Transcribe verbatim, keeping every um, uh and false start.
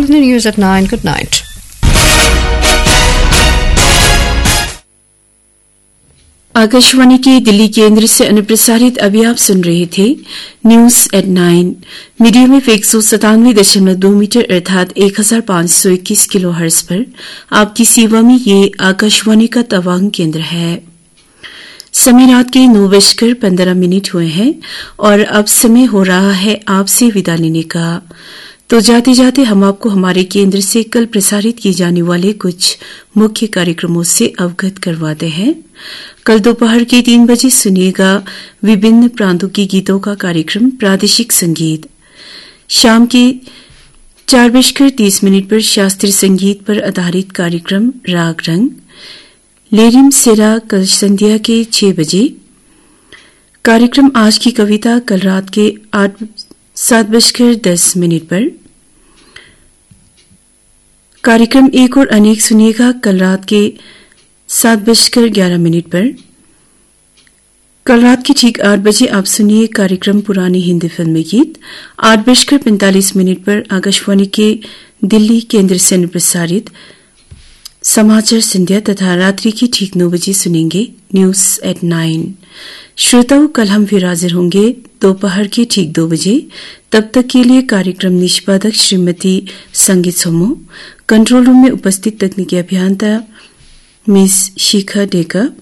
All in the news at nine. Good night. Akashvani के दिल्ली केंद्र से अनुप्रसारित अभी आप सुन रहे थे news at nine. Medium wave एक सौ सतानवे दशमलव दो मीटर अर्थात एक हजार पांच सौ इक्कीस किलो हर्ट्ज पर आपकी सेवा में ये आकाशवाणी का तवांग केंद्र है। समय रात के नौ बजकर पंद्रह मिनट हुए हैं और अब समय हो रहा है आपसे विदा लेने का। तो जाते जाते हम आपको हमारे केंद्र से कल प्रसारित किए जाने वाले कुछ मुख्य कार्यक्रमों से अवगत करवाते हैं। कल दोपहर के तीन बजे सुनिएगा विभिन्न प्रांतों के गीतों का कार्यक्रम प्रादेशिक संगीत। शाम के चार बजकर तीस मिनट पर शास्त्रीय संगीत पर आधारित कार्यक्रम राग रंग। लेरिम सेरा कल संध्या के छह बजे। कार्यक्रम आज की कविता कल रात के आठ सात बजकर दस मिनट पर। कार्यक्रम एक और अनेक सुनिएगा कल रात के सात बजकर ग्यारह मिनट पर। कल रात के ठीक आठ बजे आप सुनिए कार्यक्रम पुरानी हिंदी फिल्मी गीत। आठ बजकर पैंतालीस मिनट पर आकाशवाणी के दिल्ली केंद्र से प्रसारित समाचार संध्या तथा रात्रि की ठीक नौ बजे सुनेंगे न्यूज एट नाइन। श्रोताओं, कल हम फिर हाजिर होंगे दोपहर के ठीक दो बजे। तब तक के लिए कार्यक्रम निष्पादक श्रीमती संगीत सोमो, कंट्रोल रूम में उपस्थित तकनीकी अभियंता मिस शिखा डेका,